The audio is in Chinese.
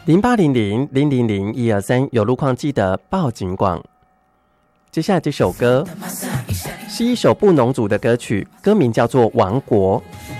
0800-000-123，有路况记得报警广。接下来这首歌是一首布农族的歌曲，歌名叫做《王国》。